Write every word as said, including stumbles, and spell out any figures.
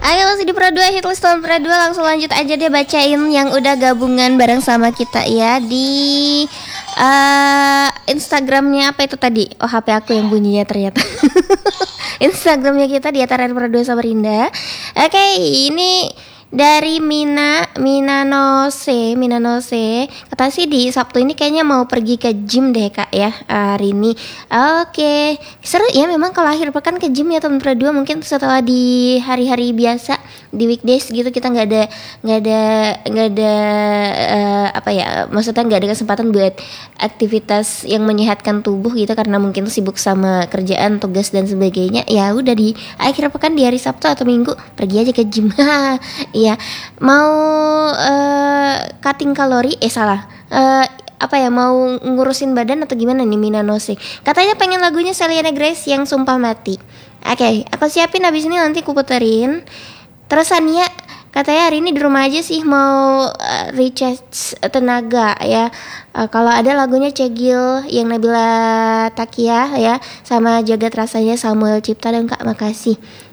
Ayo masih di Pro dua, Hitlist tahun Pro dua. Langsung lanjut aja deh bacain yang udah gabungan bareng sama kita ya di uh, Instagramnya apa itu tadi? Oh, H P aku yang bunyinya ternyata. Instagramnya kita di atas Pro dua Samarinda. Oke, ini dari Mina Minanose Minanose kata sih di Sabtu ini kayaknya mau pergi ke gym deh kak ya hari ini. Oke, seru ya memang kalau akhir pekan ke gym ya teman Pro dua. Mungkin setelah di hari-hari biasa di weekdays gitu kita nggak ada nggak ada nggak ada uh, apa ya maksudnya nggak ada kesempatan buat aktivitas yang menyehatkan tubuh gitu karena mungkin sibuk sama kerjaan, tugas dan sebagainya. Ya udah di akhir pekan di hari Sabtu atau Minggu pergi aja ke gym. Iya, mau uh, cutting kalori, eh salah, uh, apa ya mau ngurusin badan atau gimana nih Minanose? Katanya pengen lagunya Selena Grace yang Sumpah Mati. Oke, okay, aku siapin habis ini nanti aku puterin. Terus Sania katanya hari ini di rumah aja sih mau uh, recharge tenaga ya. Uh, kalau ada lagunya Cegil yang Nabila Takia ya, sama Jagat Rasanya Samuel Cipta dan Kak Makasih.